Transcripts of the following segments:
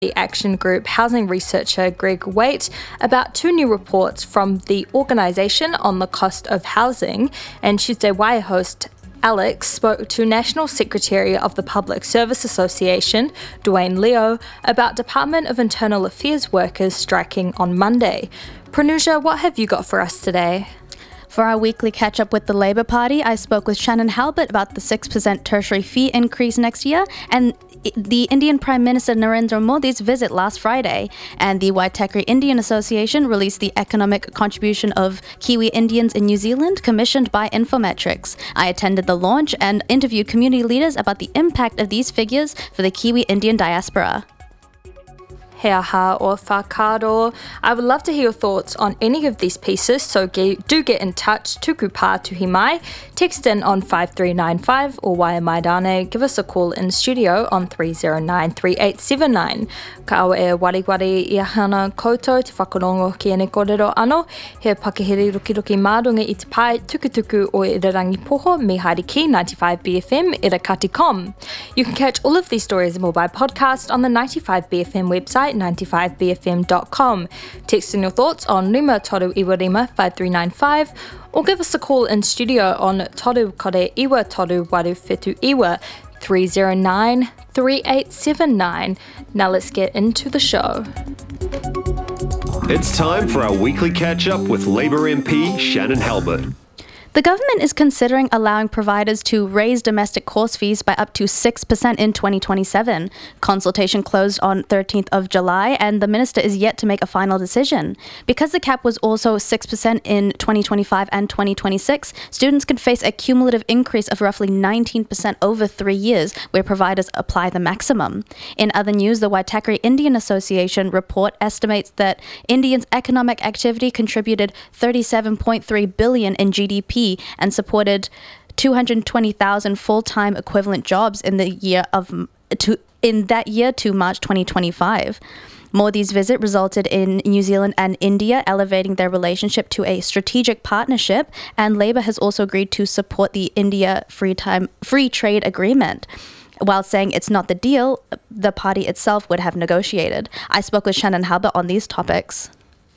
Action Group housing researcher Greg Waite about two new reports from the organisation on the cost of housing, and Tuesday Wire host Alex spoke to National Secretary of the Public Service Association, Dwayne Leo, about Department of Internal Affairs workers striking on Monday. Pranuja, what have you got for us today? For our weekly catch-up with the Labour Party, I spoke with Shannon Halbert about the 6% tertiary fee increase next year and the Indian Prime Minister Narendra Modi's visit last Friday. And the Waitakere Indian Association released the economic contribution of Kiwi Indians in New Zealand, commissioned by Infometrics. I attended the launch and interviewed community leaders about the impact of these figures for the Kiwi Indian diaspora. He aha or whakaaro. I would love to hear your thoughts on any of these pieces, so do get in touch. Tuku pā tuhi mai. Text in on 5395 or Waia Maidane. Give us a call in studio on 3093879. Ka awa e wari I hana koutou te whakarongo ki ene kōrero anō. He pakeheri rukiruki mārunga I te pai tukutuku o Irarangi Poho me haere ki 95BFM Irakati.com. You can catch all of these stories and more by podcast on the 95BFM website, 95bfm.com. Text in your thoughts on Numa Toru Iwarima 5395 or give us a call in studio on Toru Kore Iwa Toru Waru Whetu Iwa 3093879. Now let's get into the show. It's time for our weekly catch-up with Labour MP Shannon Halbert. The government is considering allowing providers to raise domestic course fees by up to 6% in 2027. Consultation closed on 13th of July, and the minister is yet to make a final decision. Because the cap was also 6% in 2025 and 2026, students could face a cumulative increase of roughly 19% over 3 years, where providers apply the maximum. In other news, the Waitakere Indian Association report estimates that Indians' economic activity contributed $37.3 billion in GDP and supported 220,000 full-time equivalent jobs in that year to March 2025. Modi's visit resulted in New Zealand and India elevating their relationship to a strategic partnership, and Labour has also agreed to support the India free trade agreement. While saying it's not the deal the party itself would have negotiated. I spoke with Shannon Halbert on these topics.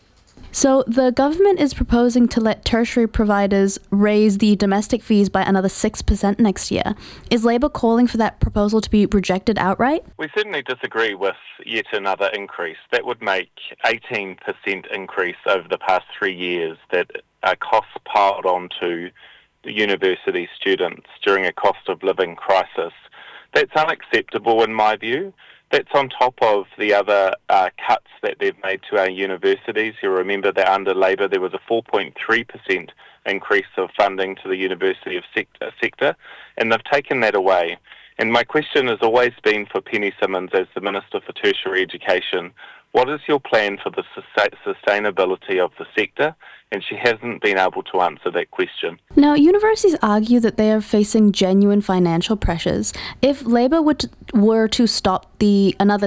So the government is proposing to let tertiary providers raise the domestic fees by another 6% next year. Is Labour calling for that proposal to be rejected outright? We certainly disagree with yet another increase. That would make 18% increase over the past 3 years that are costs piled onto the university students during a cost of living crisis. That's unacceptable in my view. That's on top of the other cuts that they've made to our universities. You'll remember that under Labour there was a 4.3% increase of funding to the university sector, and they've taken that away. And my question has always been for Penny Simmonds as the Minister for Tertiary Education, what is your plan for the sustainability of the sector? And she hasn't been able to answer that question. Now, universities argue that they are facing genuine financial pressures. If Labour were to stop another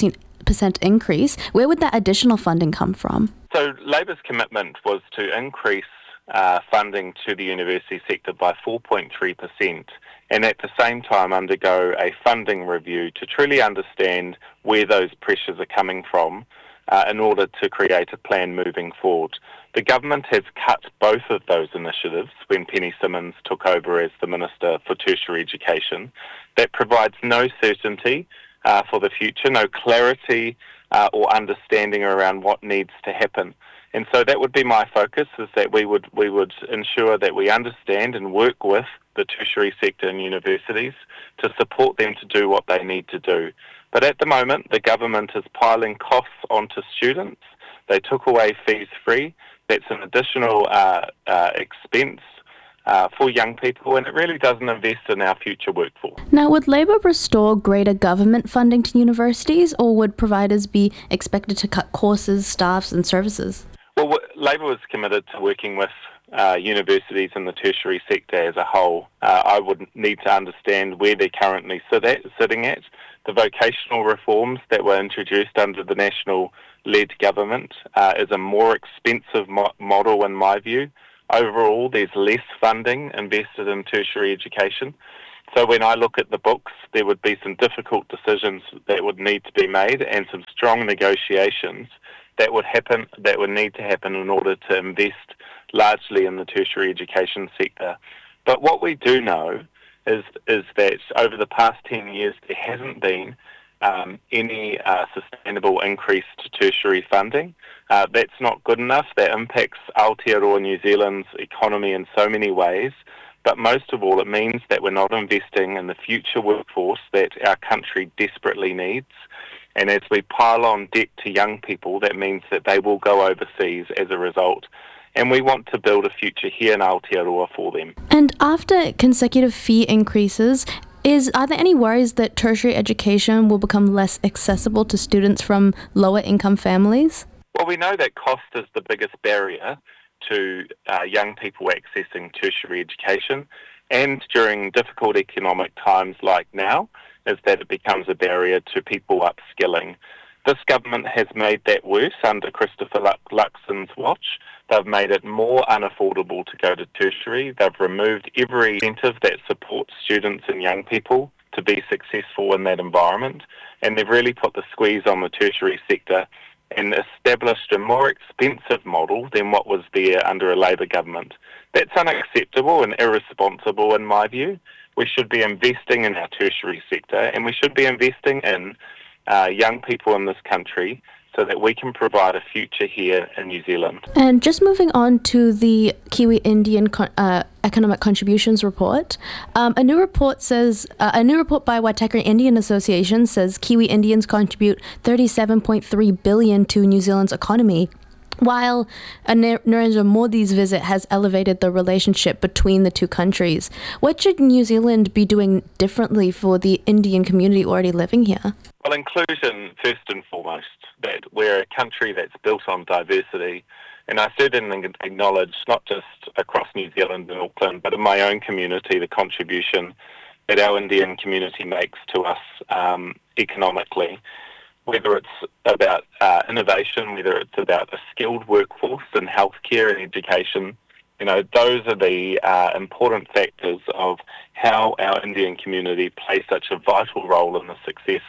6% increase, where would that additional funding come from? So Labour's commitment was to increase funding to the university sector by 4.3% and at the same time undergo a funding review to truly understand where those pressures are coming from in order to create a plan moving forward. The government has cut both of those initiatives when Penny Simmonds took over as the Minister for Tertiary Education. That provides no certainty for the future, no clarity or understanding around what needs to happen. And so that would be my focus, is that we would ensure that we understand and work with the tertiary sector and universities to support them to do what they need to do. But at the moment, the government is piling costs onto students. They took away fees free. That's an additional expense for young people, and it really doesn't invest in our future workforce. Now, would Labour restore greater government funding to universities, or would providers be expected to cut courses, staffs and services? Well, Labour was committed to working with universities and the tertiary sector as a whole. I would need to understand where they're currently sitting at. The vocational reforms that were introduced under the national-led government is a more expensive model in my view. Overall, there's less funding invested in tertiary education. So when I look at the books, there would be some difficult decisions that would need to be made and some strong negotiations that would need to happen in order to invest largely in the tertiary education sector. But what we do know is that over the past 10 years, there hasn't been any sustainable increase to tertiary funding. That's not good enough. That impacts Aotearoa New Zealand's economy in so many ways. But most of all, it means that we're not investing in the future workforce that our country desperately needs. And as we pile on debt to young people, that means that they will go overseas as a result. And we want to build a future here in Aotearoa for them. And after consecutive fee increases, are there any worries that tertiary education will become less accessible to students from lower income families? Well, we know that cost is the biggest barrier to young people accessing tertiary education, and during difficult economic times like now, is that it becomes a barrier to people upskilling. This government has made that worse under Christopher Luxon's watch. They've made it more unaffordable to go to tertiary. They've removed every incentive that supports students and young people to be successful in that environment, and they've really put the squeeze on the tertiary sector and established a more expensive model than what was there under a Labour government. That's unacceptable and irresponsible in my view. We should be investing in our tertiary sector, and we should be investing in young people in this country so that we can provide a future here in New Zealand. And just moving on to the Kiwi Indian Economic Contributions Report, a new report by Waitakere Indian Association says Kiwi Indians contribute $37.3 billion to New Zealand's economy. While Narendra Modi's visit has elevated the relationship between the two countries, what should New Zealand be doing differently for the Indian community already living here? Well, inclusion first and foremost, that we're a country that's built on diversity, and I certainly acknowledge not just across New Zealand and Auckland, but in my own community, the contribution that our Indian community makes to us economically. Whether it's about innovation, whether it's about a skilled workforce in healthcare and education, those are the important factors of how our Indian community plays such a vital role in the success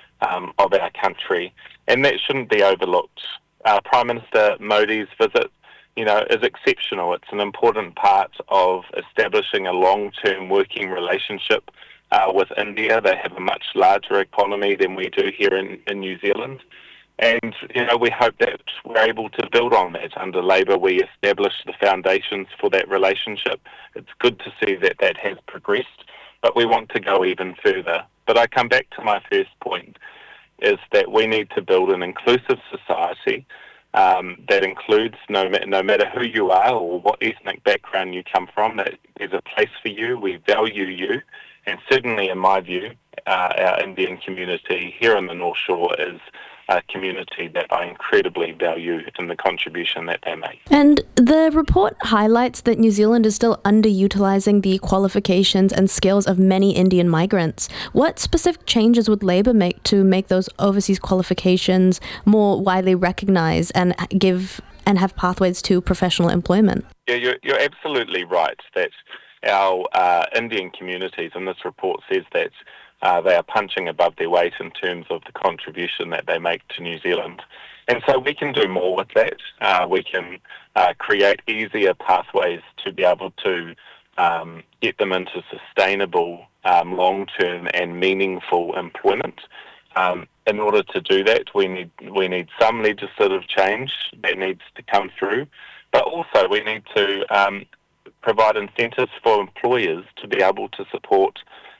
of our country, and that shouldn't be overlooked. Prime Minister Modi's visit, is exceptional. It's an important part of establishing a long-term working relationship with India. They have a much larger economy than we do here in New Zealand. And, we hope that we're able to build on that. Under Labour, we established the foundations for that relationship. It's good to see that that has progressed, but we want to go even further. But I come back to my first point, is that we need to build an inclusive society that includes no matter who you are or what ethnic background you come from, that there's a place for you, we value you. And certainly, in my view, our Indian community here on the North Shore is a community that I incredibly value in the contribution that they make. And the report highlights that New Zealand is still underutilising the qualifications and skills of many Indian migrants. What specific changes would Labour make to make those overseas qualifications more widely recognised and have pathways to professional employment? Yeah, you're absolutely right that our Indian communities, and this report says that they are punching above their weight in terms of the contribution that they make to New Zealand. And so we can do more with that. We can create easier pathways to be able to get them into sustainable, long-term and meaningful employment. In order to do that, we need some legislative change that needs to come through, but also we need to provide incentives for employers to be able to support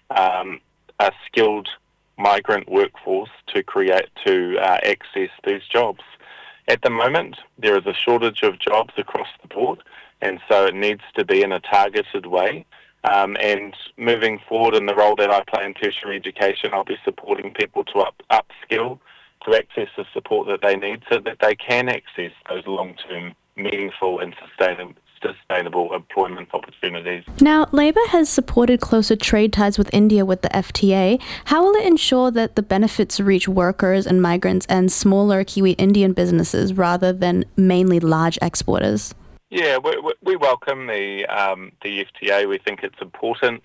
a skilled migrant workforce to access these jobs. At the moment, there is a shortage of jobs across the board, and so it needs to be in a targeted way. And moving forward in the role that I play in tertiary education, I'll be supporting people to upskill, to access the support that they need so that they can access those long-term, meaningful and sustainable employment opportunities. Now, Labour has supported closer trade ties with India with the FTA. How will it ensure that the benefits reach workers and migrants and smaller Kiwi Indian businesses rather than mainly large exporters? Yeah, we welcome the FTA. We think it's important.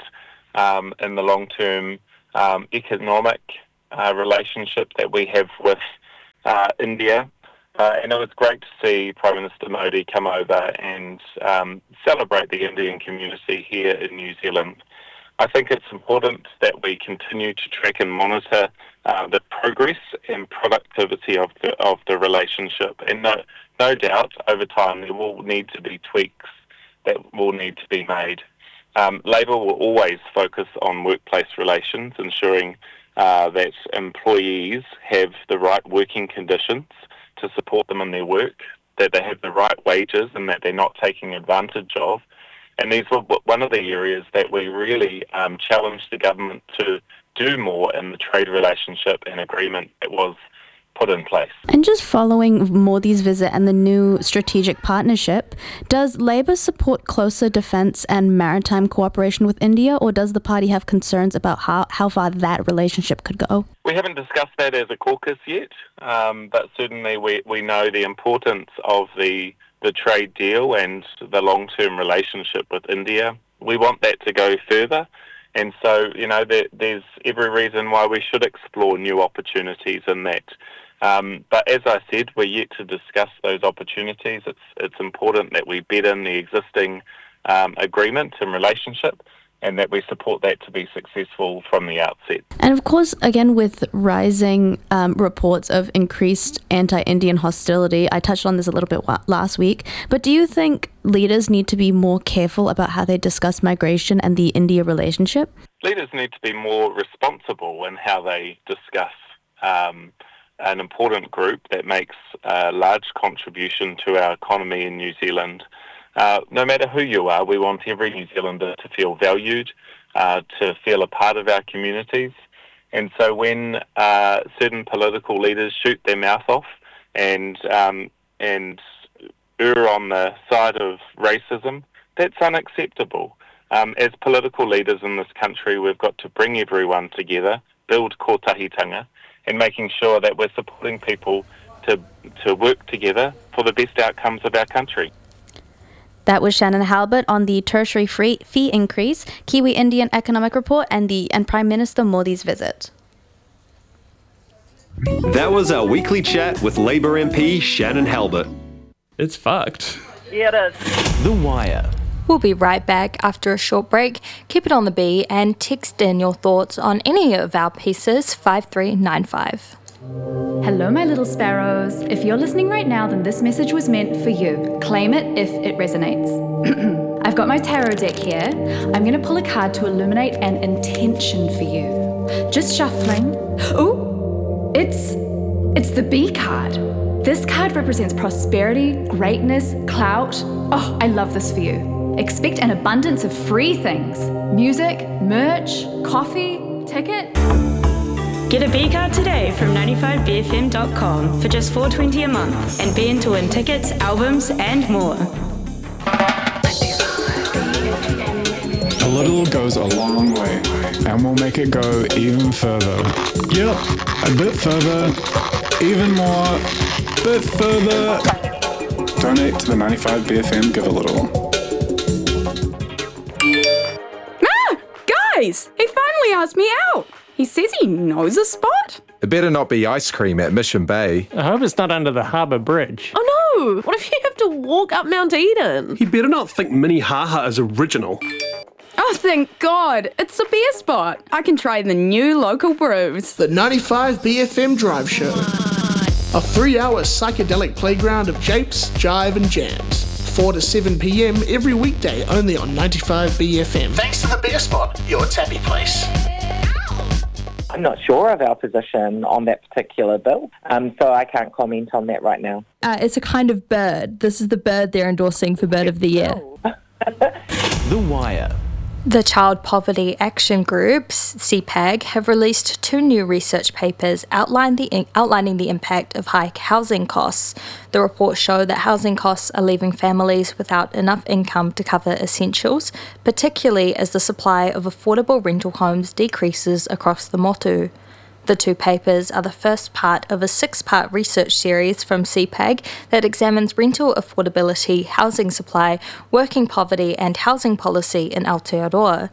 in the long-term economic relationship that we have with India. And it was great to see Prime Minister Modi come over and celebrate the Indian community here in New Zealand. I think it's important that we continue to track and monitor the progress and productivity of the relationship. And no doubt, over time, there will need to be tweaks that will need to be made. Labour will always focus on workplace relations, ensuring that employees have the right working conditions to support them in their work, that they have the right wages and that they're not taking advantage of. And these were one of the areas that we really challenged the government to do more in the trade relationship and agreement that was put in place. And just following Modi's visit and the new strategic partnership, does Labour support closer defence and maritime cooperation with India, or does the party have concerns about how far that relationship could go? We haven't discussed that as a caucus yet, but certainly we know the importance of the trade deal and the long-term relationship with India. We want that to go further. And so, there's every reason why we should explore new opportunities in that. But as I said, we're yet to discuss those opportunities. It's important that we bed in the existing agreement and relationship, and that we support that to be successful from the outset. And of course, again, with rising reports of increased anti-Indian hostility, I touched on this a little bit last week, but do you think leaders need to be more careful about how they discuss migration and the India relationship? Leaders need to be more responsible in how they discuss an important group that makes a large contribution to our economy in New Zealand. No matter who you are, we want every New Zealander to feel valued, to feel a part of our communities. And so when certain political leaders shoot their mouth off and err on the side of racism, that's unacceptable. As political leaders in this country, we've got to bring everyone together, build kotahitanga, and making sure that we're supporting people to work together for the best outcomes of our country. That was Shannon Halbert on the tertiary fee increase, Kiwi Indian Economic Report, and Prime Minister Modi's visit. That was our weekly chat with Labour MP Shannon Halbert. It's fucked. Yeah, it is. The Wire. We'll be right back after a short break. Keep it on the B and text in your thoughts on any of our pieces 5395. Hello, my little sparrows. If you're listening right now, then this message was meant for you. Claim it if it resonates. I've got my tarot deck here. I'm going to pull a card to illuminate an intention for you. Just shuffling. Ooh, it's the B card. This card represents prosperity, greatness, clout. Oh, I love this for you. Expect an abundance of free things. Music, merch, coffee, ticket. Get a B card today from 95bfm.com for just $4.20 a month and be in to win tickets, albums and more. A little goes a long way, and we'll make it go even further. Yep, a bit further, even more, bit further. Donate to the 95BFM Give a Little. Guys, he finally asked me out. He says he knows a spot. It better not be ice cream at Mission Bay. I hope it's not under the Harbour Bridge. Oh no, what if you have to walk up Mount Eden? He better not think Minnehaha is original. Oh, thank God. It's a beer spot. I can try the new local brews. The 95BFM Drive Show. A 3-hour psychedelic playground of japes, jive and jams. 4 to 7 p.m. every weekday only on 95BFM. Thanks to the beer spot, your tappy place. I'm not sure of our position on that particular bill, so I can't comment on that right now. It's a kind of bird. This is the bird they're endorsing for Bird of the Year. The Wire. The Child Poverty Action Groups, CPAG, have released 2 new research papers outlining the impact of high housing costs. The reports show that housing costs are leaving families without enough income to cover essentials, particularly as the supply of affordable rental homes decreases across the motu. The 2 papers are the first part of a 6-part research series from CPAG that examines rental affordability, housing supply, working poverty and housing policy in Aotearoa.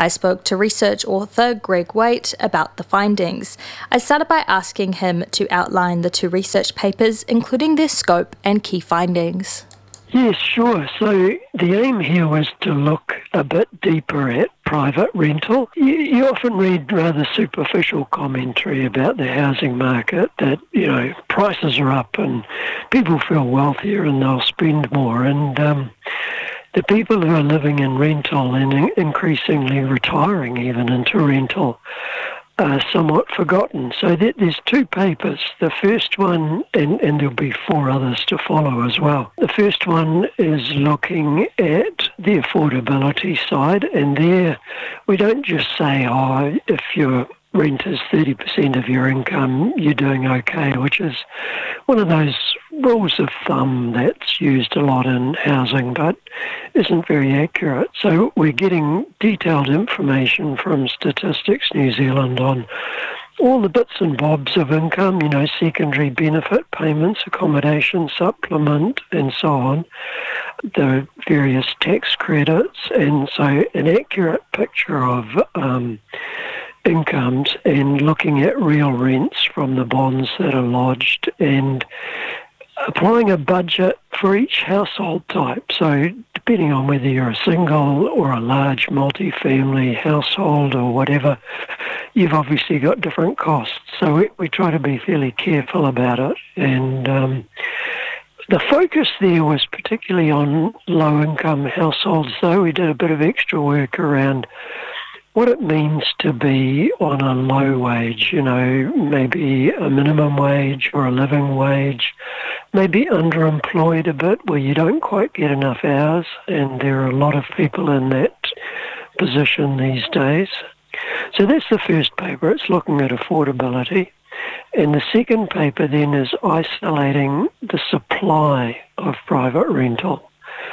I spoke to research author Greg Waite about the findings. I started by asking him to outline the 2 research papers, including their scope and key findings. Yes, sure. So the aim here was to look a bit deeper at private rental. You often read rather superficial commentary about the housing market that, prices are up and people feel wealthier and they'll spend more. And the people who are living in rental and increasingly retiring even into rental are somewhat forgotten. So there's 2 papers. The first one, and there'll be 4 others to follow as well. The first one is looking at the affordability side, and there we don't just say, if your rent is 30% of your income, you're doing okay, which is one of those rules of thumb that's used a lot in housing but isn't very accurate. So we're getting detailed information from Statistics New Zealand on all the bits and bobs of income, secondary benefit payments, accommodation supplement and so on, the various tax credits, and so an accurate picture of incomes and looking at real rents from the bonds that are lodged and applying a budget for each household type. So depending on whether you're a single or a large multi-family household or whatever, you've obviously got different costs. So we try to be fairly careful about it. And the focus there was particularly on low-income households, though. We did a bit of extra work around what it means to be on a low wage, maybe a minimum wage or a living wage, maybe underemployed a bit where you don't quite get enough hours, and there are a lot of people in that position these days. So that's the first paper. It's looking at affordability. And the second paper then is isolating the supply of private rental.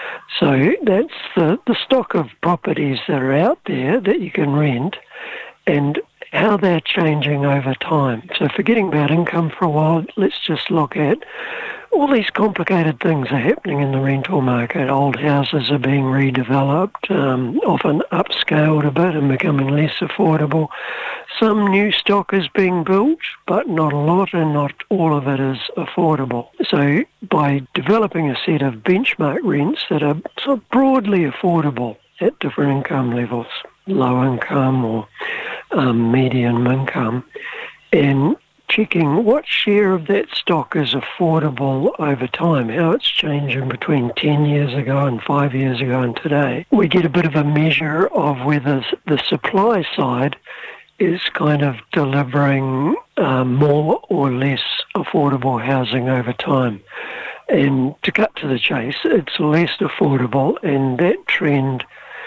So that's the stock of properties that are out there that you can rent and how they're changing over time. So forgetting about income for a while, let's just look at all these complicated things are happening in the rental market. Old houses are being redeveloped, often upscaled a bit and becoming less affordable. Some new stock is being built, but not a lot, and not all of it is affordable. So by developing a set of benchmark rents that are sort of broadly affordable at different income levels, low income or medium income, and checking what share of that stock is affordable over time, how it's changing between 10 years ago and 5 years ago and today, we get a bit of a measure of whether the supply side is kind of delivering more or less affordable housing over time. And to cut to the chase, it's less affordable, and that trend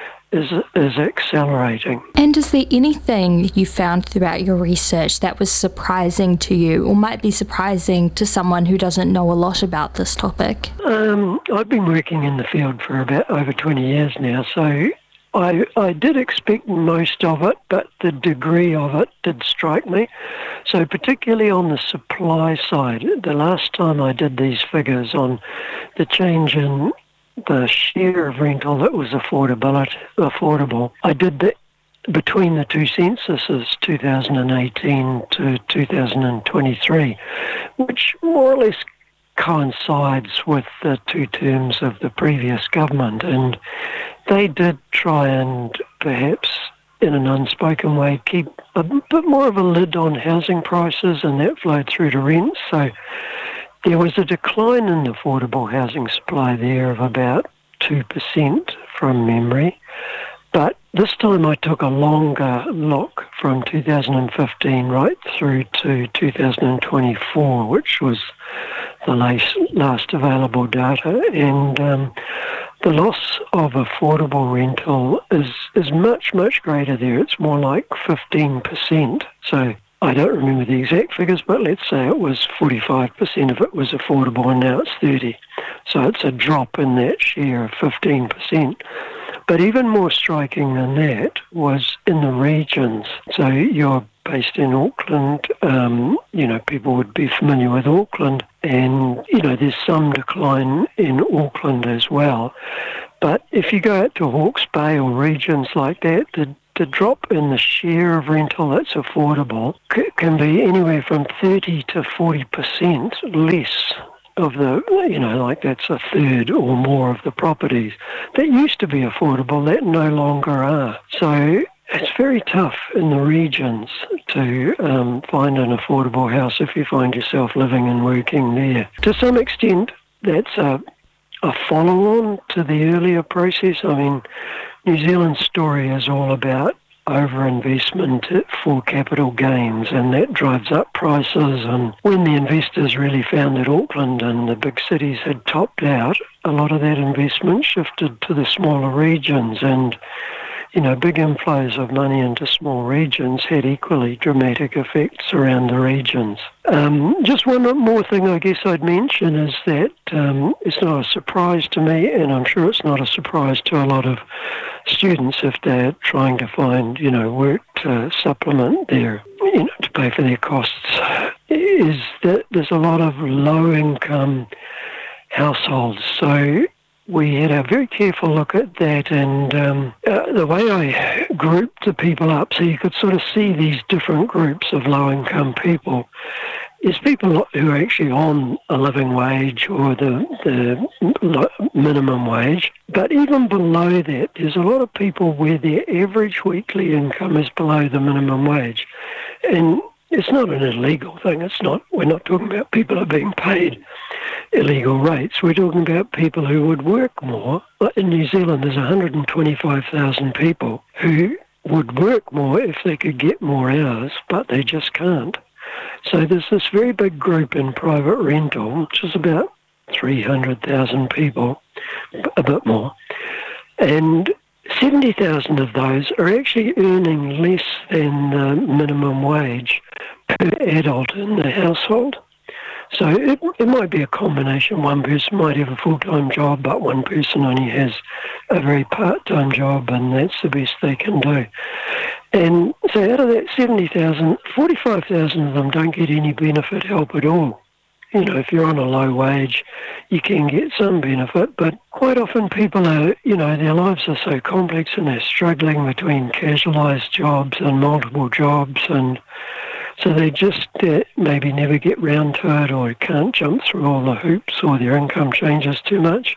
is accelerating. And is there anything you found throughout your research that was surprising to you, or might be surprising to someone who doesn't know a lot about this topic? I've been working in the field for about over 20 years now, so I did expect most of it, but the degree of it did strike me. So particularly on the supply side, the last time I did these figures on the change in the share of rental that was affordable, I did that between the 2 censuses, 2018 to 2023, which more or less coincides with the 2 terms of the previous government. And they did try and perhaps in an unspoken way keep a bit more of a lid on housing prices, and that flowed through to rents. So there was a decline in affordable housing supply there of about 2% from memory. But this time I took a longer look from 2015 right through to 2024, which was the last available data. And the loss of affordable rental is much, much greater there. It's more like 15%. So I don't remember the exact figures, but let's say it was 45% of it was affordable, and now it's 30%. So it's a drop in that share of 15%. But even more striking than that was in the regions. So you're based in Auckland, people would be familiar with Auckland, and, there's some decline in Auckland as well. But if you go out to Hawke's Bay or regions like that, the the drop in the share of rental that's affordable can be anywhere from 30 to 40% less of the, like that's a third or more of the properties that used to be affordable that no longer are. So it's very tough in the regions to find an affordable house if you find yourself living and working there. To some extent, that's a follow-on to the earlier process. I mean, New Zealand's story is all about overinvestment for capital gains, and that drives up prices. And when the investors really found that Auckland and the big cities had topped out, a lot of that investment shifted to the smaller regions, and big inflows of money into small regions had equally dramatic effects around the regions. Just one more thing I guess I'd mention is that it's not a surprise to me, and I'm sure it's not a surprise to a lot of students if they're trying to find, work to supplement their, to pay for their costs, is that there's a lot of low-income households. So we had a very careful look at that, and the way I grouped the people up so you could sort of see these different groups of low-income people is people who are actually on a living wage or the minimum wage. But even below that, there's a lot of people where their average weekly income is below the minimum wage. And it's not an illegal thing. We're not talking about people who are being paid illegal rates. We're talking about people who would work more. In New Zealand, there's 125,000 people who would work more if they could get more hours, but they just can't. So there's this very big group in private rental, which is about 300,000 people, a bit more. And 70,000 of those are actually earning less than the minimum wage per adult in the household. So it might be a combination. One person might have a full-time job, but one person only has a very part-time job, and that's the best they can do. And so out of that 70,000, 45,000 of them don't get any benefit help at all. If you're on a low wage, you can get some benefit, but quite often people are, their lives are so complex and they're struggling between casualised jobs and multiple jobs, and so they just maybe never get round to it, or can't jump through all the hoops, or their income changes too much.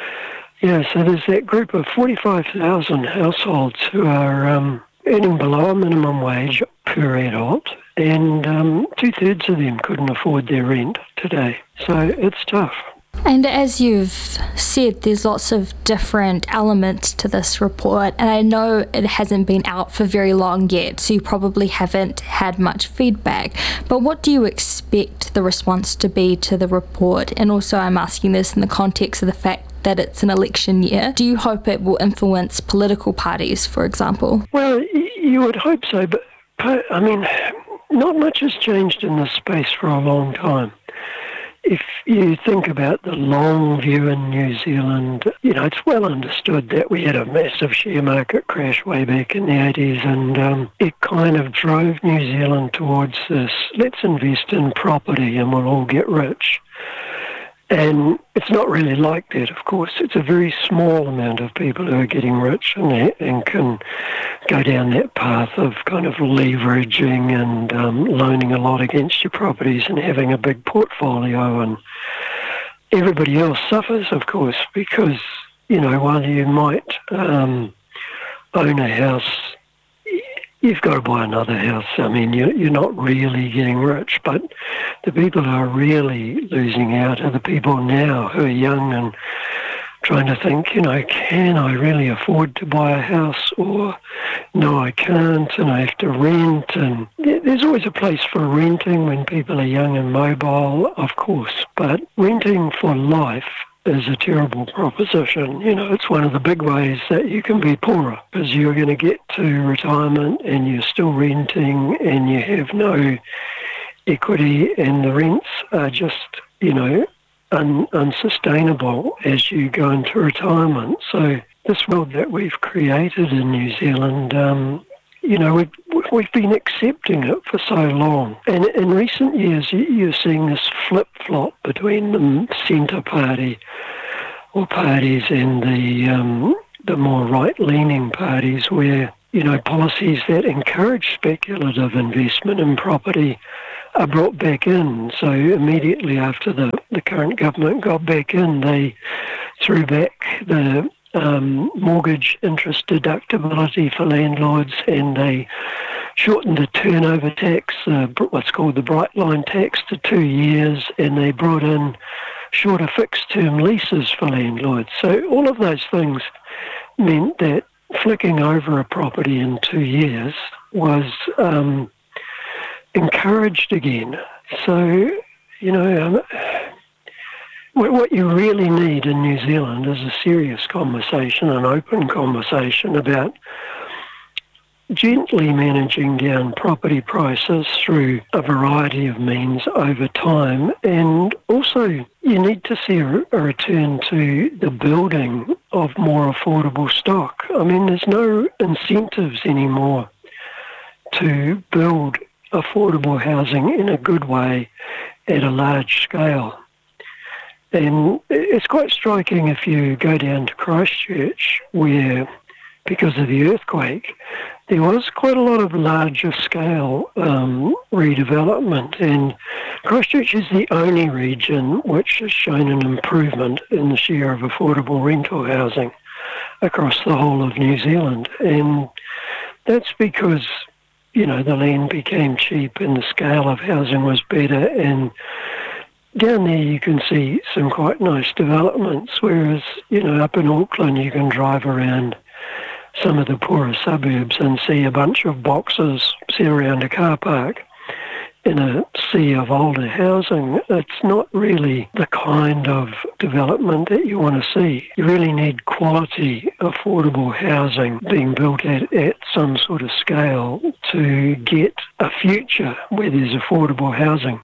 So there's that group of 45,000 households who are earning below a minimum wage per adult, and 2/3 of them couldn't afford their rent today. So it's tough. And as you've said, there's lots of different elements to this report, and I know it hasn't been out for very long yet, so you probably haven't had much feedback. But what do you expect the response to be to the report? And also I'm asking this in the context of the fact that it's an election year. Do you hope it will influence political parties, for example? Well, you would hope so, but I mean, not much has changed in this space for a long time. If you think about the long view in New Zealand, it's well understood that we had a massive share market crash way back in the 80s, and it kind of drove New Zealand towards this, let's invest in property and we'll all get rich. And it's not really like that, of course. It's a very small amount of people who are getting rich and can go down that path of kind of leveraging and loaning a lot against your properties and having a big portfolio. And everybody else suffers, of course, because, while you might own a house, you've got to buy another house. I mean, you're not really getting rich, but the people who are really losing out are the people now who are young and trying to think, can I really afford to buy a house? Or, no, I can't, and I have to rent. And there's always a place for renting when people are young and mobile, of course, but renting for life is a terrible proposition. It's one of the big ways that you can be poorer, because you're going to get to retirement and you're still renting and you have no equity, and the rents are just, unsustainable as you go into retirement. So this world that we've created in New Zealand, we've been accepting it for so long. And in recent years, you're seeing this flip-flop between the centre party or parties and the more right-leaning parties, where policies that encourage speculative investment in property are brought back in. So immediately after the current government got back in, they threw back the mortgage interest deductibility for landlords, and they shortened the turnover tax, what's called the Bright Line tax, to 2 years, and they brought in shorter fixed-term leases for landlords. So all of those things meant that flicking over a property in 2 years was encouraged again. So, what you really need in New Zealand is a serious conversation, an open conversation about gently managing down property prices through a variety of means over time. And also you need to see a return to the building of more affordable stock. I mean, there's no incentives anymore to build affordable housing in a good way at a large scale. And it's quite striking if you go down to Christchurch, where, because of the earthquake, there was quite a lot of larger scale redevelopment, and Christchurch is the only region which has shown an improvement in the share of affordable rental housing across the whole of New Zealand. And that's because, the land became cheap and the scale of housing was better, and down there you can see some quite nice developments, whereas, up in Auckland you can drive around some of the poorer suburbs and see a bunch of boxes sit around a car park in a sea of older housing. It's not really the kind of development that you want to see. You really need quality, affordable housing being built at some sort of scale to get a future where there's affordable housing.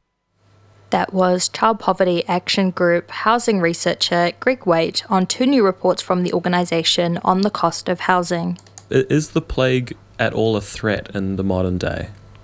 That was Child Poverty Action Group housing researcher Greg Waite on 2 new reports from the organisation on the cost of housing. Is the plague at all a threat in the modern day?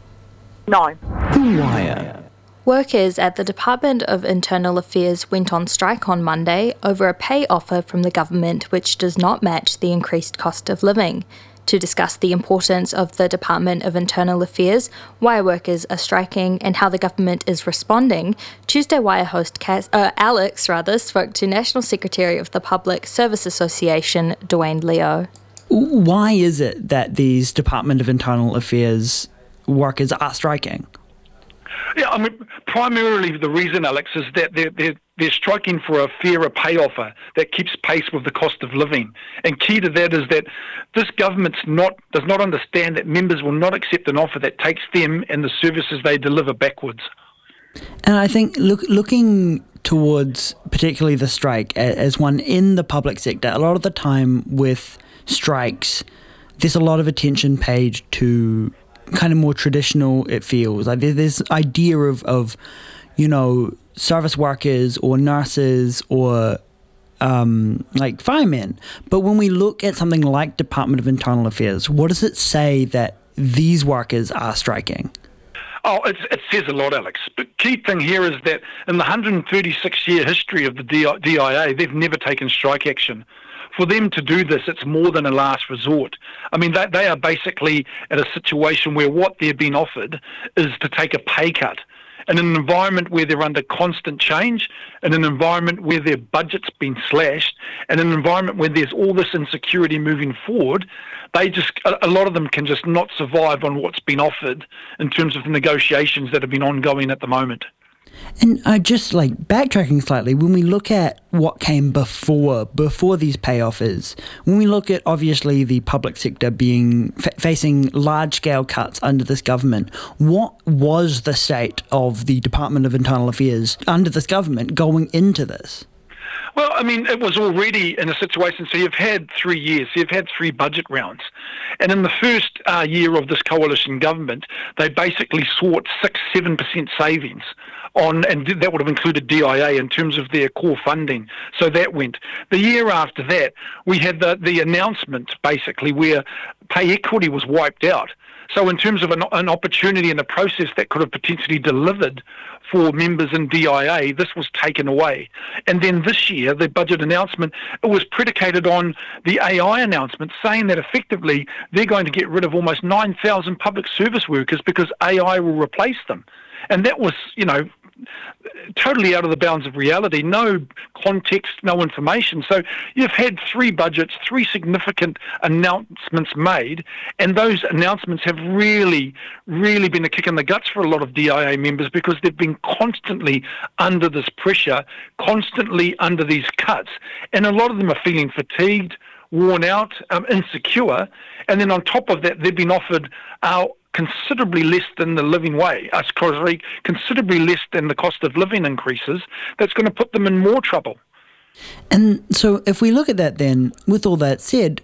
No. The Wire. Workers at the Department of Internal Affairs went on strike on Monday over a pay offer from the government which does not match the increased cost of living. To discuss the importance of the Department of Internal Affairs, why workers are striking, and how the government is responding, Tuesday Wire host Alex spoke to National Secretary of the Public Service Association, Dwayne Leo. Why is it that these Department of Internal Affairs workers are striking? Yeah, I mean, primarily the reason, Alex, is that they're striking for a fairer pay offer that keeps pace with the cost of living. And key to that is that this government does not understand that members will not accept an offer that takes them and the services they deliver backwards. And I think looking towards particularly the strike as one in the public sector, a lot of the time with strikes, there's a lot of attention paid to kind of more traditional, it feels. Like there's this idea of service workers or nurses or like firemen. But when we look at something like Department of Internal Affairs, what does it say that these workers are striking? Oh, it says a lot, Alex. But key thing here is that in the 136-year history of the DIA, they've never taken strike action. For them to do this, it's more than a last resort. I mean, they are basically at a situation where what they're being offered is to take a pay cut. In an environment where they're under constant change, in an environment where their budget's been slashed, and an environment where there's all this insecurity moving forward, a lot of them can just not survive on what's been offered in terms of the negotiations that have been ongoing at the moment. And just backtracking slightly, when we look at what came before these pay offers, when we look at obviously the public sector being facing large-scale cuts under this government, what was the state of the Department of Internal Affairs under this government going into this? Well, I mean, it was already in a situation, so you've had 3 years, so you've had 3 budget rounds. And in the first year of this coalition government, they basically sought 6-7% savings and that would have included DIA in terms of their core funding. So that went. The year after that, we had the announcement, basically, where pay equity was wiped out. So in terms of an opportunity and a process that could have potentially delivered for members in DIA, this was taken away. And then this year, the budget announcement, it was predicated on the AI announcement saying that effectively they're going to get rid of almost 9,000 public service workers because AI will replace them. And that was, totally out of the bounds of reality, no context, no information. So you've had 3 budgets, 3 significant announcements made, and those announcements have really, really been a kick in the guts for a lot of DIA members because they've been constantly under this pressure, constantly under these cuts, and a lot of them are feeling fatigued, worn out, insecure, and then on top of that, they've been offered considerably less than the living wage, considerably less than the cost of living increases. That's going to put them in more trouble. And so if we look at that then, with all that said,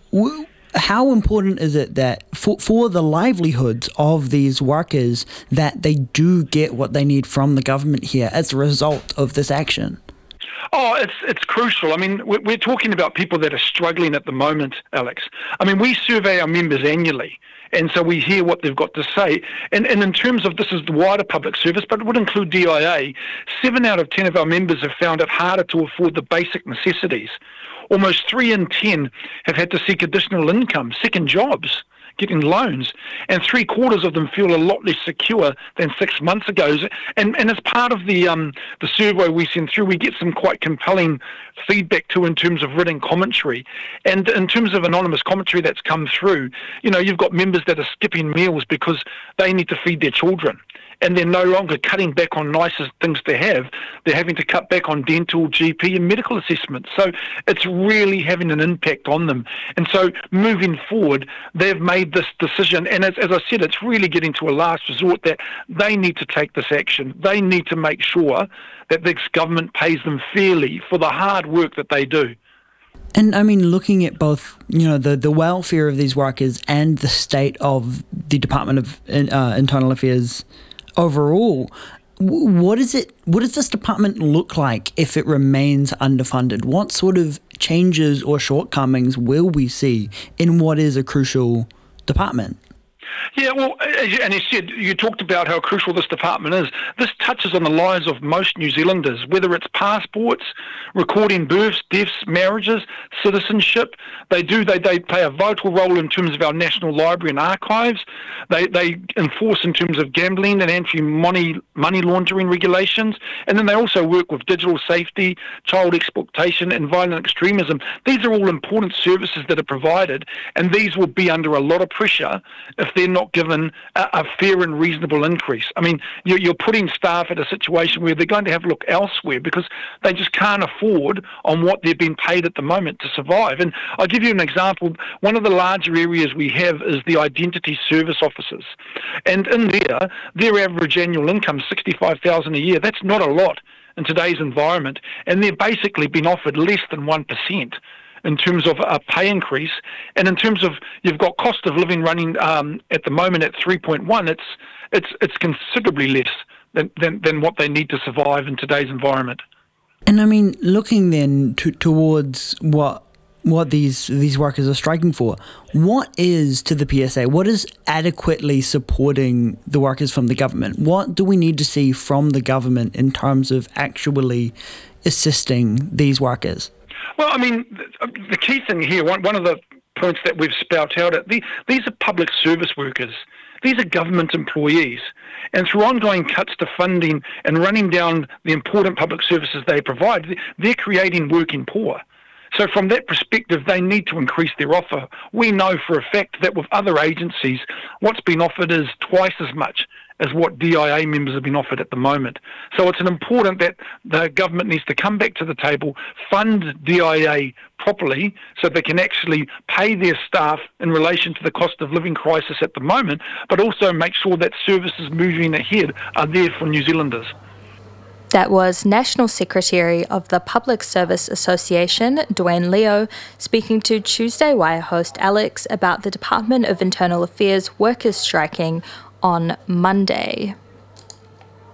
how important is it that for the livelihoods of these workers that they do get what they need from the government here as a result of this action? Oh, it's crucial. I mean, we're talking about people that are struggling at the moment, Alex. I mean, we survey our members annually, and so we hear what they've got to say. And in terms of, this is the wider public service, but it would include DIA, 7 out of 10 of our members have found it harder to afford the basic necessities. Almost 3 in 10 have had to seek additional income, second jobs, getting loans, and 3/4 of them feel a lot less secure than 6 months ago. And as part of the survey we send through, we get some quite compelling feedback too in terms of written commentary. And in terms of anonymous commentary that's come through, you've got members that are skipping meals because they need to feed their children. And they're no longer cutting back on nicer things to have. They're having to cut back on dental, GP and medical assessments. So it's really having an impact on them. And so moving forward, they've made this decision. And as I said, it's really getting to a last resort that they need to take this action. They need to make sure that this government pays them fairly for the hard work that they do. And I mean, looking at both, the welfare of these workers and the state of the Department of Internal Affairs overall, what does this department look like if it remains underfunded? What sort of changes or shortcomings will we see in what is a crucial department? Yeah, well, and you talked about how crucial this department is. This touches on the lives of most New Zealanders, whether it's passports, recording births, deaths, marriages, citizenship. They play a vital role in terms of our National Library and archives. They enforce in terms of gambling and anti-money laundering regulations. And then they also work with digital safety, child exploitation and violent extremism. These are all important services that are provided, and these will be under a lot of pressure if they're not given a fair and reasonable increase. I mean, you're putting staff at a situation where they're going to have to look elsewhere because they just can't afford on what they're being paid at the moment to survive. And I'll give you an example. One of the larger areas we have is the identity service officers. And in there, their average annual income is $65,000 a year. That's not a lot in today's environment. And they're basically been offered less than 1%. In terms of a pay increase, and in terms of, you've got cost of living running at the moment at 3.1, it's considerably less than what they need to survive in today's environment. And I mean, looking then towards what these workers are striking for, what is to the PSA? What is adequately supporting the workers from the government? What do we need to see from the government in terms of actually assisting these workers? Well, I mean, the key thing here, one of the points that we've spout out at, these are public service workers. These are government employees. And through ongoing cuts to funding and running down the important public services they provide, they're creating working poor. So from that perspective, they need to increase their offer. We know for a fact that with other agencies, what's been offered is twice as much as what DIA members have been offered at the moment. So it's important that the government needs to come back to the table, fund DIA properly so they can actually pay their staff in relation to the cost of living crisis at the moment, but also make sure that services moving ahead are there for New Zealanders. That was National Secretary of the Public Service Association, Dwayne Leo, speaking to Tuesday Wire host Alex about the Department of Internal Affairs workers striking on Monday.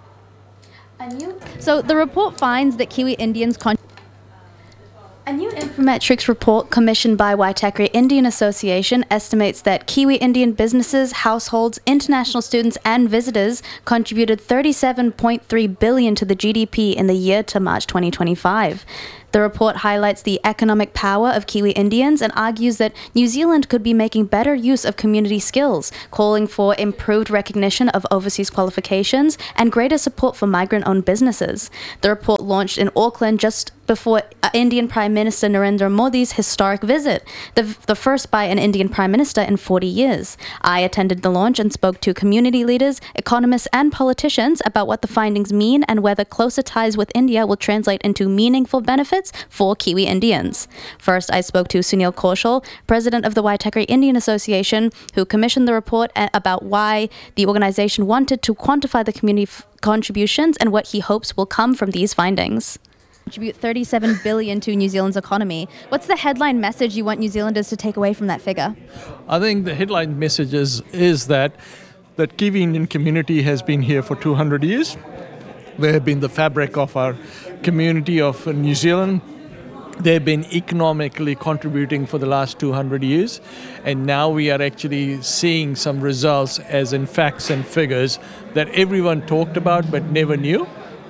So the report finds that Kiwi Indians... A new information Sabermetrics report commissioned by Waitakere Indian Association estimates that Kiwi Indian businesses, households, international students and visitors contributed $37.3 billion to the GDP in the year to March 2025. The report highlights the economic power of Kiwi Indians and argues that New Zealand could be making better use of community skills, calling for improved recognition of overseas qualifications and greater support for migrant-owned businesses. The report launched in Auckland just before Indian Prime Minister Narendra Modi's historic visit, the first by an Indian Prime Minister in 40 years. I attended the launch and spoke to community leaders, economists and politicians about what the findings mean and whether closer ties with India will translate into meaningful benefits for Kiwi Indians. First, I spoke to Sunil Kaushal, president of the Waitakere Indian Association, who commissioned the report about why the organization wanted to quantify the community contributions and what he hopes will come from these findings. Contribute $37 billion to New Zealand's economy. What's the headline message you want New Zealanders to take away from that figure? I think the headline message is that Kiwi Indian community has been here for 200 years. They have been the fabric of our community of New Zealand. They've been economically contributing for the last 200 years, and now we are actually seeing some results as in facts and figures that everyone talked about but never knew.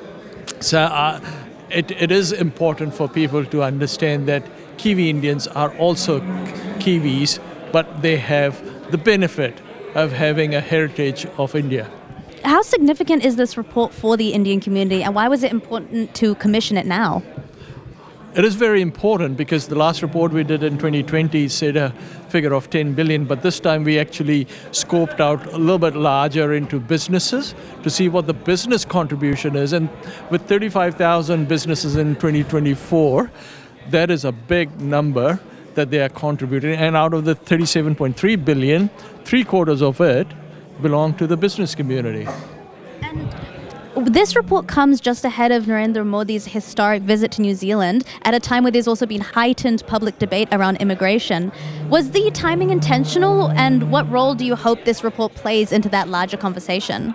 So it is important for people to understand that Kiwi Indians are also Kiwis, but they have the benefit of having a heritage of India. How significant is this report for the Indian community, and why was it important to commission it now? It is very important because the last report we did in 2020 said a figure of 10 billion, but this time we actually scoped out a little bit larger into businesses to see what the business contribution is. And with 35,000 businesses in 2024, that is a big number that they are contributing. And out of the 37.3 billion, 3/4 of it belong to the business community. This report comes just ahead of Narendra Modi's historic visit to New Zealand at a time where there's also been heightened public debate around immigration. Was the timing intentional, and what role do you hope this report plays into that larger conversation?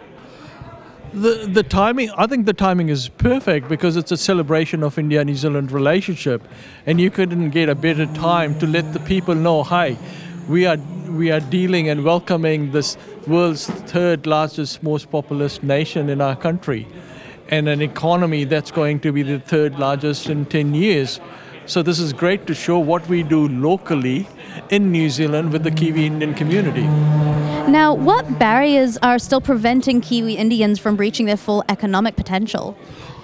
The timing, I think the timing is perfect because it's a celebration of India-New Zealand relationship, and you couldn't get a better time to let the people know, hi, we are dealing and welcoming this world's third largest, most populous nation in our country, and an economy that's going to be the third largest in 10 years. So this is great to show what we do locally in New Zealand with the Kiwi Indian community. Now, what barriers are still preventing Kiwi Indians from reaching their full economic potential?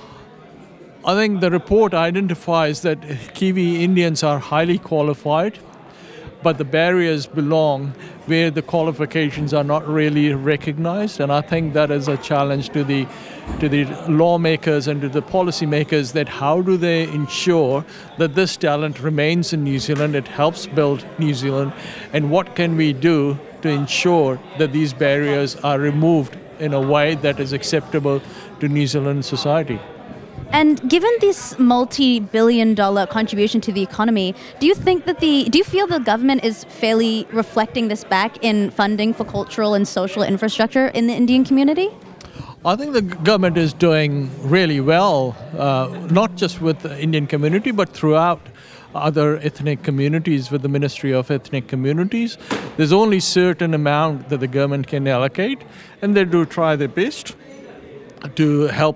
I think the report identifies that Kiwi Indians are highly qualified, but the barriers belong where the qualifications are not really recognized, and I think that is a challenge to the lawmakers and to the policymakers, that how do they ensure that this talent remains in New Zealand, it helps build New Zealand, and what can we do to ensure that these barriers are removed in a way that is acceptable to New Zealand society. And given this multi-billion-dollar contribution to the economy, do you feel the government is fairly reflecting this back in funding for cultural and social infrastructure in the Indian community? I think the government is doing really well, not just with the Indian community, but throughout other ethnic communities with the Ministry of Ethnic Communities. There's only a certain amount that the government can allocate, and they do try their best to help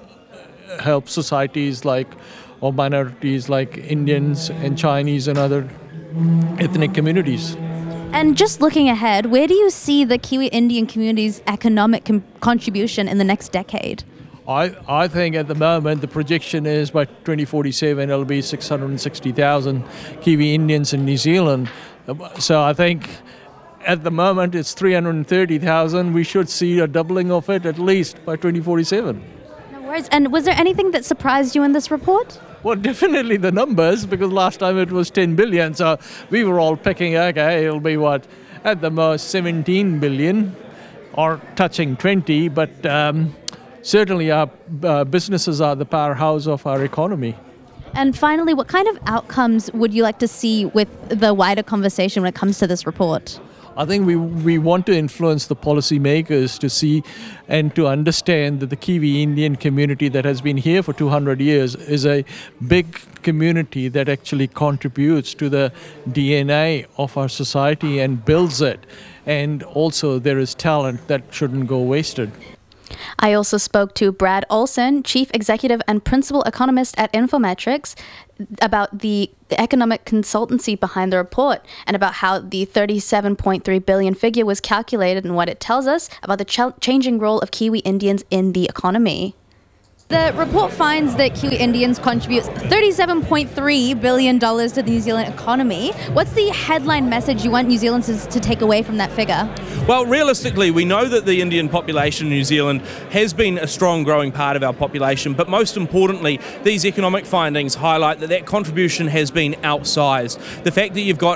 societies or minorities like Indians and Chinese and other ethnic communities. And just looking ahead, where do you see the Kiwi Indian community's economic contribution in the next decade? I think at the moment the projection is by 2047 it'll be 660,000 Kiwi Indians in New Zealand. So I think at the moment it's 330,000. We should see a doubling of it at least by 2047. And was there anything that surprised you in this report? Well, definitely the numbers, because last time it was 10 billion, so we were all picking, okay, it'll be what, at the most 17 billion or touching 20, but certainly our businesses are the powerhouse of our economy. And finally, what kind of outcomes would you like to see with the wider conversation when it comes to this report? I think we want to influence the policymakers to see and to understand that the Kiwi Indian community that has been here for 200 years is a big community that actually contributes to the DNA of our society and builds it. And also there is talent that shouldn't go wasted. I also spoke to Brad Olson, Chief Executive and Principal Economist at Infometrics, about the economic consultancy behind the report and about how the 37.3 billion figure was calculated and what it tells us about the changing role of Kiwi Indians in the economy. The report finds that Kiwi Indians contribute $37.3 billion to the New Zealand economy. What's the headline message you want New Zealanders to take away from that figure? Well, realistically, we know that the Indian population in New Zealand has been a strong growing part of our population, but most importantly, these economic findings highlight that contribution has been outsized. The fact that you've got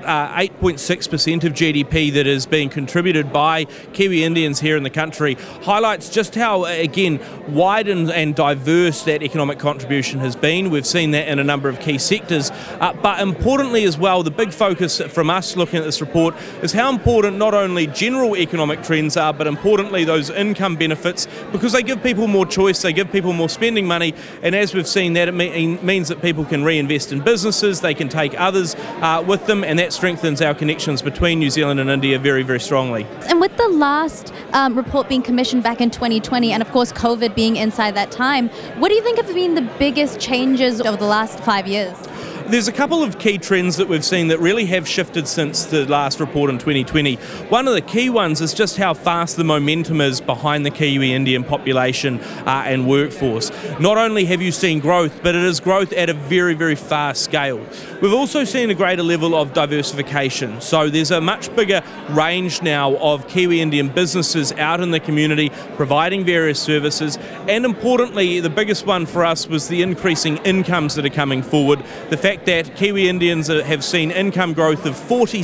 8.6% of GDP that is being contributed by Kiwi Indians here in the country highlights just how, again, wide and diverse that economic contribution has been. We've seen that in a number of key sectors, but importantly as well, the big focus from us looking at this report is how important not only general economic trends are, but importantly those income benefits, because they give people more choice, they give people more spending money, and as we've seen that, it means that people can reinvest in businesses, they can take others with them, and that strengthens our connections between New Zealand and India very, very strongly. And with the last report being commissioned back in 2020, and of course COVID being inside that time, what do you think have been the biggest changes over the last 5 years? There's a couple of key trends that we've seen that really have shifted since the last report in 2020. One of the key ones is just how fast the momentum is behind the Kiwi Indian population and workforce. Not only have you seen growth, but it is growth at a very, very fast scale. We've also seen a greater level of diversification. So there's a much bigger range now of Kiwi Indian businesses out in the community providing various services. And importantly, the biggest one for us was the increasing incomes that are coming forward. The fact that Kiwi Indians have seen income growth of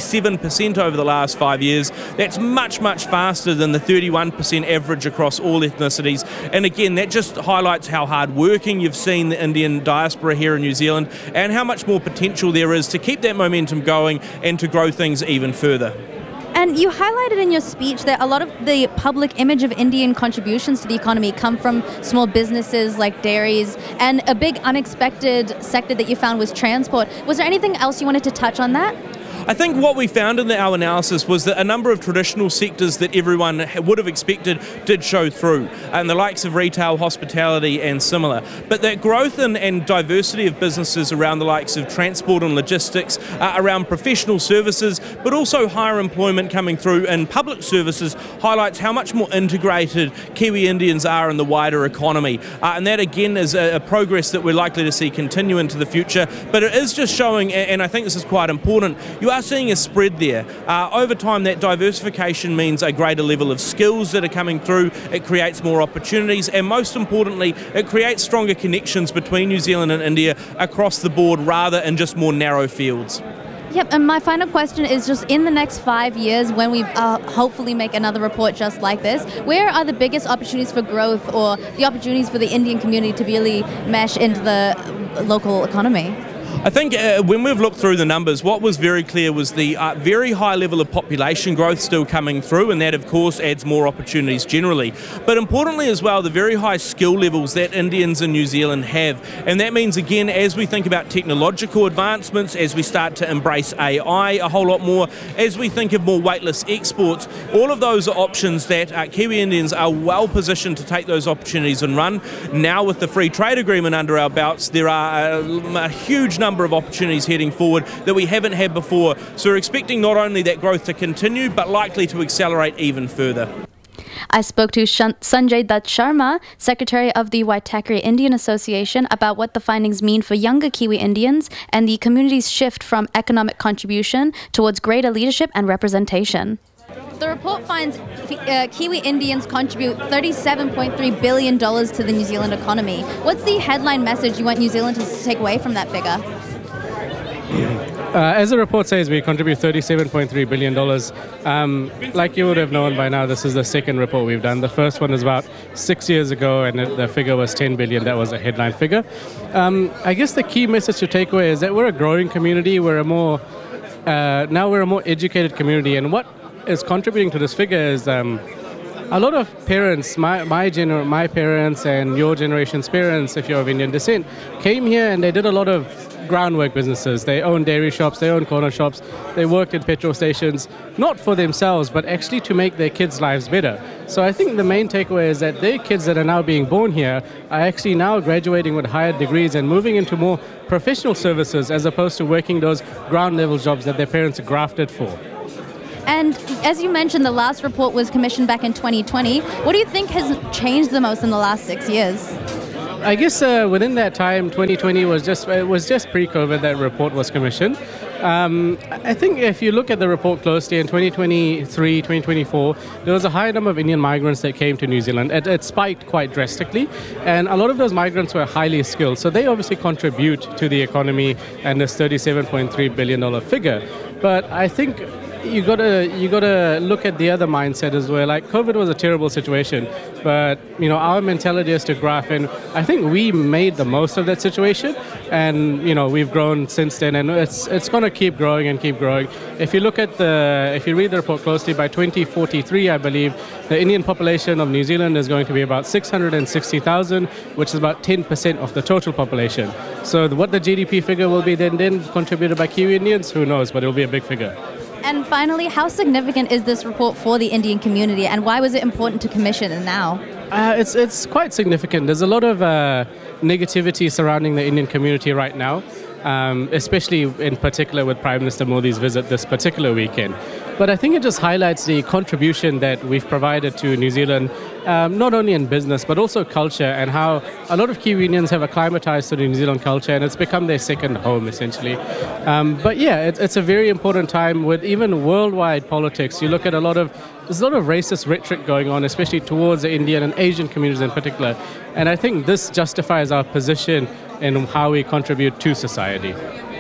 47% over the last 5 years. That's much, much faster than the 31% average across all ethnicities. And again, that just highlights how hard working you've seen the Indian diaspora here in New Zealand and how much more potential there is to keep that momentum going and to grow things even further. And you highlighted in your speech that a lot of the public image of Indian contributions to the economy come from small businesses like dairies, and a big unexpected sector that you found was transport. Was there anything else you wanted to touch on that? I think what we found in our analysis was that a number of traditional sectors that everyone would have expected did show through, and the likes of retail, hospitality and similar. But that growth and diversity of businesses around the likes of transport and logistics, around professional services, but also higher employment coming through in public services highlights how much more integrated Kiwi Indians are in the wider economy. And that again is a progress that we're likely to see continue into the future. But it is just showing, and I think this is quite important, you are seeing a spread there. Over time, that diversification means a greater level of skills that are coming through. It creates more opportunities, and most importantly, it creates stronger connections between New Zealand and India across the board rather than just more narrow fields. Yep, and my final question is just in the next 5 years, when we hopefully make another report just like this, where are the biggest opportunities for growth or the opportunities for the Indian community to really mesh into the local economy? I think when we've looked through the numbers, what was very clear was the very high level of population growth still coming through, and that of course adds more opportunities generally. But importantly as well, the very high skill levels that Indians in New Zealand have. And that means again, as we think about technological advancements, as we start to embrace AI a whole lot more, as we think of more weightless exports, all of those are options that Kiwi Indians are well positioned to take those opportunities and run. Now with the free trade agreement under our belts, there are a huge number of opportunities heading forward that we haven't had before. So we're expecting not only that growth to continue, but likely to accelerate even further. I spoke to Sanjay Dutt Sharma, Secretary of the Waitakere Indian Association, about what the findings mean for younger Kiwi Indians and the community's shift from economic contribution towards greater leadership and representation. The report finds Kiwi Indians contribute $37.3 billion to the New Zealand economy. What's the headline message you want New Zealanders to take away from that figure? As the report says, we contribute $37.3 billion. Like you would have known by now, this is the second report we've done. The first one was about 6 years ago, and the figure was $10 billion. That was a headline figure. I guess the key message to take away is that we're a growing community. We're a more educated community, and what is contributing to this figure is a lot of parents, my parents and your generation's parents, if you're of Indian descent, came here and they did a lot of groundwork businesses. They own dairy shops, they own corner shops, they worked in petrol stations, not for themselves, but actually to make their kids' lives better. So I think the main takeaway is that their kids that are now being born here are actually now graduating with higher degrees and moving into more professional services as opposed to working those ground level jobs that their parents grafted for. And as you mentioned, the last report was commissioned back in 2020. What do you think has changed the most in the last 6 years? I guess within that time, 2020 was just pre-COVID that report was commissioned. I think if you look at the report closely in 2023, 2024, there was a high number of Indian migrants that came to New Zealand. It spiked quite drastically, and a lot of those migrants were highly skilled. So they obviously contribute to the economy and this $37.3 billion figure. But I think you gotta look at the other mindset as well. Like, COVID was a terrible situation, but our mentality is to graph, and I think we made the most of that situation, and we've grown since then, and it's gonna keep growing and keep growing. If you read the report closely, by 2043, I believe the Indian population of New Zealand is going to be about 660,000, which is about 10% of the total population. So what the GDP figure will be then contributed by Kiwi Indians, who knows, but it'll be a big figure. And finally, how significant is this report for the Indian community, and why was it important to commission it now? It's quite significant. There's a lot of negativity surrounding the Indian community right now, especially in particular with Prime Minister Modi's visit this particular weekend. But I think it just highlights the contribution that we've provided to New Zealand, not only in business, but also culture, and how a lot of Kiwi Indians have acclimatized to the New Zealand culture, and it's become their second home, essentially. But yeah, it's a very important time with even worldwide politics. You look at there's a lot of racist rhetoric going on, especially towards the Indian and Asian communities in particular. And I think this justifies our position in how we contribute to society.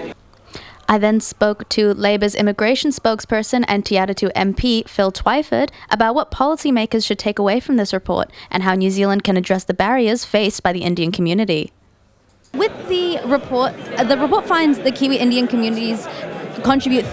I then spoke to Labour's immigration spokesperson and Te Atatu MP Phil Twyford about what policymakers should take away from this report and how New Zealand can address the barriers faced by the Indian community. With the report finds the Kiwi Indian communities contribute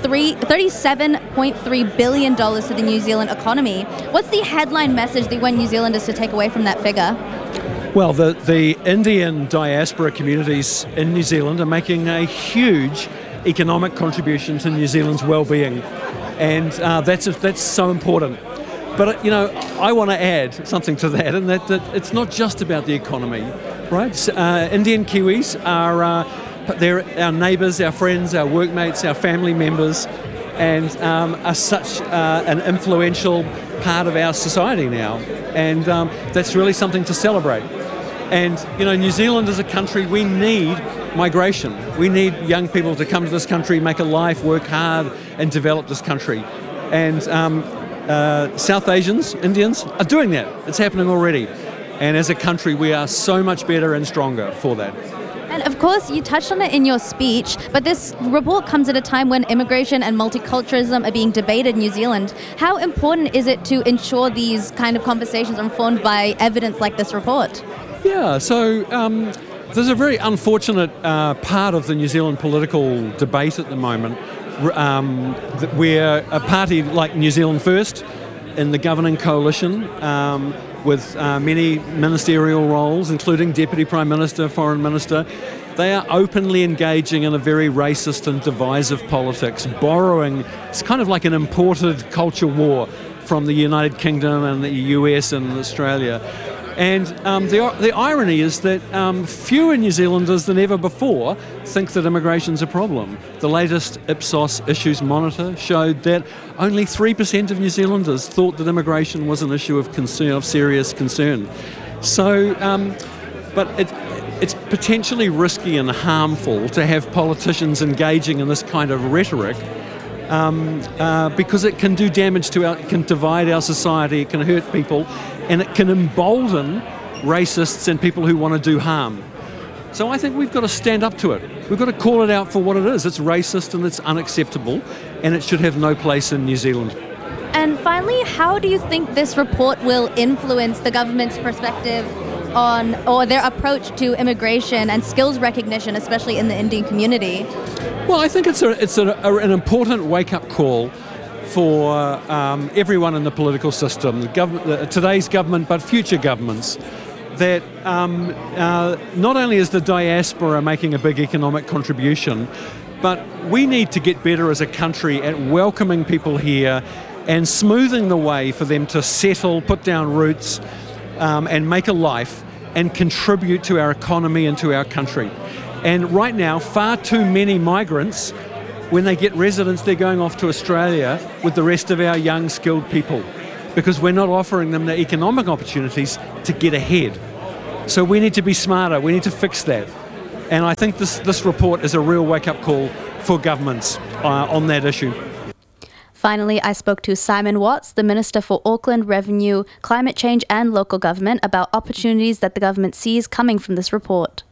$37.3 billion to the New Zealand economy. What's the headline message that you want New Zealanders to take away from that figure? Well, the Indian diaspora communities in New Zealand are making a huge economic contribution to New Zealand's well-being, and that's so important. But I want to add something to that, and that it's not just about the economy, right? Indian Kiwis are they're our neighbours, our friends, our workmates, our family members, and are such an influential part of our society now, and that's really something to celebrate. And New Zealand is a country, we need migration. We need young people to come to this country, make a life, work hard, and develop this country. And South Asians, Indians, are doing that. It's happening already. And as a country, we are so much better and stronger for that. And of course, you touched on it in your speech, but this report comes at a time when immigration and multiculturalism are being debated in New Zealand. How important is it to ensure these kind of conversations are informed by evidence like this report? Yeah, so there's a very unfortunate part of the New Zealand political debate at the moment where a party like New Zealand First in the governing coalition with many ministerial roles, including Deputy Prime Minister, Foreign Minister, they are openly engaging in a very racist and divisive politics, borrowing, it's kind of like an imported culture war from the United Kingdom and the US and Australia. And the irony is that fewer New Zealanders than ever before think that immigration's a problem. The latest Ipsos Issues Monitor showed that only 3% of New Zealanders thought that immigration was an issue of concern, of serious concern. So, but it's potentially risky and harmful to have politicians engaging in this kind of rhetoric because it can do damage it can divide our society, it can hurt people, and it can embolden racists and people who want to do harm. So I think we've got to stand up to it. We've got to call it out for what it is. It's racist and it's unacceptable, and it should have no place in New Zealand. And finally, how do you think this report will influence the government's perspective on, or their approach to immigration and skills recognition, especially in the Indian community? Well, I think it's an important wake-up call for everyone in the political system, today's government, but future governments, that not only is the diaspora making a big economic contribution, but we need to get better as a country at welcoming people here and smoothing the way for them to settle, put down roots, and make a life and contribute to our economy and to our country. And right now, far too many migrants, when they get residence, they're going off to Australia with the rest of our young, skilled people because we're not offering them the economic opportunities to get ahead. So we need to be smarter. We need to fix that. And I think this report is a real wake-up call for governments on that issue. Finally, I spoke to Simon Watts, the Minister for Auckland Revenue, Climate Change and Local Government, about opportunities that the government sees coming from this report.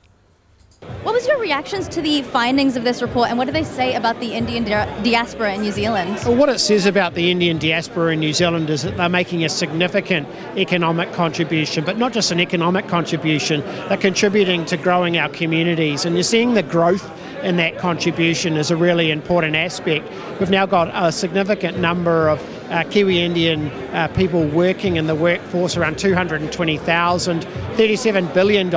What was your reactions to the findings of this report, and what do they say about the Indian diaspora in New Zealand? Well, what it says about the Indian diaspora in New Zealand is that they're making a significant economic contribution, but not just an economic contribution, they're contributing to growing our communities. And you're seeing the growth in that contribution is a really important aspect. We've now got a significant number of Kiwi Indian people working in the workforce, around 220,000, $37 billion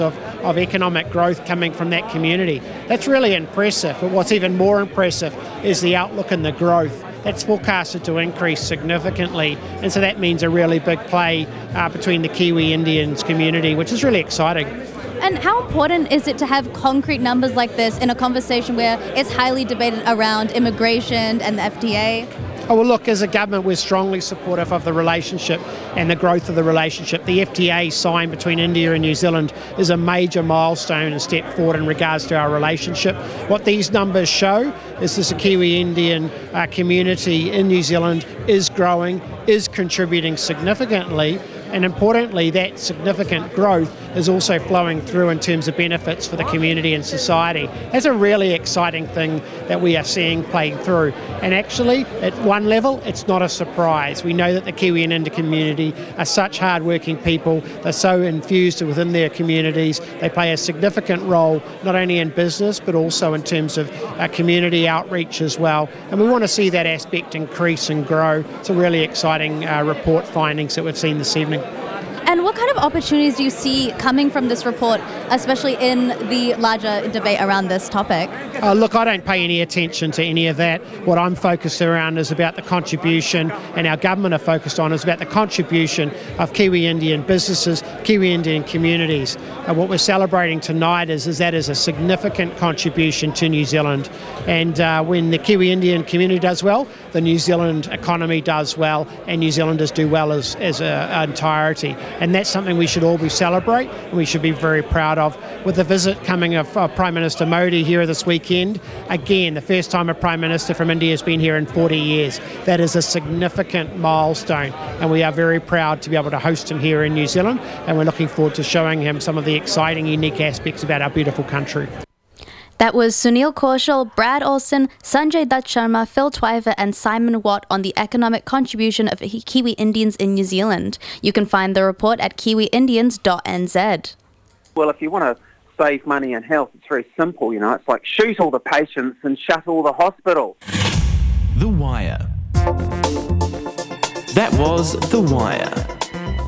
of economic growth coming from that community. That's really impressive, but what's even more impressive is the outlook and the growth. That's forecasted to increase significantly, and so that means a really big play between the Kiwi Indians community, which is really exciting. And how important is it to have concrete numbers like this in a conversation where it's highly debated around immigration and the FTA? Oh, well, look, as a government, we're strongly supportive of the relationship and the growth of the relationship. The FTA signed between India and New Zealand is a major milestone and step forward in regards to our relationship. What these numbers show is that the Kiwi Indian community in New Zealand is growing, is contributing significantly, and importantly, that significant growth is also flowing through in terms of benefits for the community and society. That's a really exciting thing that we are seeing playing through. And actually, at one level, it's not a surprise. We know that the Kiwi and Indian community are such hard-working people. They're so infused within their communities. They play a significant role, not only in business, but also in terms of community outreach as well. And we want to see that aspect increase and grow. It's a really exciting report findings that we've seen this evening. And what kind of opportunities do you see coming from this report, especially in the larger debate around this topic? Look, I don't pay any attention to any of that. What I'm focused around is about the contribution, and our government are focused on, is about the contribution of Kiwi Indian businesses, Kiwi Indian communities. And what we're celebrating tonight is that is a significant contribution to New Zealand. And when the Kiwi Indian community does well, the New Zealand economy does well, and New Zealanders do well as an entirety. And that's something we should all celebrate, and we should be very proud of. With the visit coming of Prime Minister Modi here this weekend, again, the first time a Prime Minister from India has been here in 40 years. That is a significant milestone, and we are very proud to be able to host him here in New Zealand, and we're looking forward to showing him some of the exciting, unique aspects about our beautiful country. That was Sunil Kaushal, Brad Olsen, Sanjay Dutt Sharma, Phil Twyver and Simon Watt on the economic contribution of Kiwi Indians in New Zealand. You can find the report at kiwiindians.nz. Well, if you want to save money and health, it's very simple, It's like shoot all the patients and shut all the hospitals. The Wire. That was The Wire.